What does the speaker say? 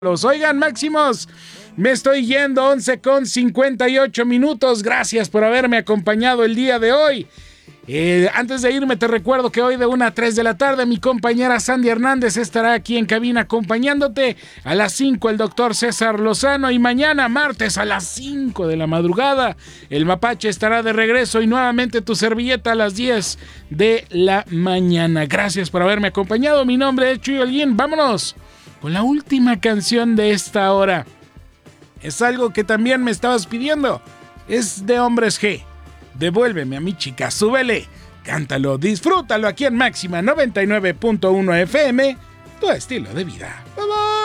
Oigan, Máximos, me estoy yendo 11:58. Gracias por haberme acompañado el día de hoy. Antes de irme te recuerdo que hoy de 1 a 3 de la tarde mi compañera Sandy Hernández estará aquí en cabina acompañándote. A las 5 el doctor César Lozano y mañana martes a las 5 de la madrugada el Mapache estará de regreso y nuevamente tu servilleta a las 10 de la mañana. Gracias por haberme acompañado. Mi nombre es Chuy Holguín. Vámonos con la última canción de esta hora. Es algo que también me estabas pidiendo. Es de Hombres G. Devuélveme a mi chica, súbele, cántalo, disfrútalo aquí en Máxima 99.1 FM, tu estilo de vida. Bye bye.